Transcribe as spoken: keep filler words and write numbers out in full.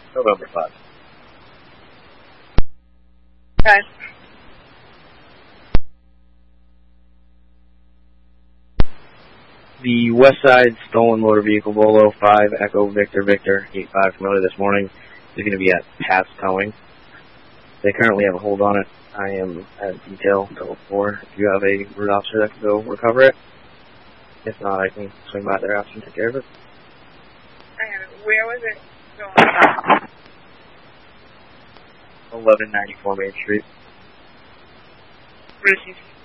November five. Okay. The West Side Stolen Motor Vehicle Volvo five Echo Victor Victor eight five from earlier this morning is going to be at Pass Towing. They currently have a hold on it. I am at detail until four. If you have a route officer that can go recover it. If not, I can swing by their house and take care of it. And where was it going? eleven ninety-four Main Street. Where's he?